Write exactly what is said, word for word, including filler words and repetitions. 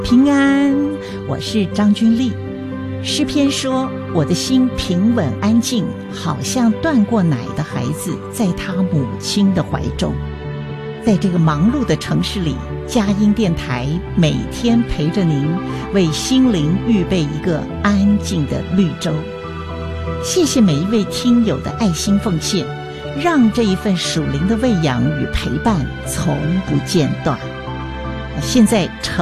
平安，我是张君丽。诗篇说，我的心平稳安静，好像断过奶的孩子在他母亲的怀中。在这个忙碌的城市里，佳音电台每天陪着您，为心灵预备一个安静的绿洲。谢谢每一位听友的爱心奉献，让这一份属灵的喂养与陪伴从不间断。现在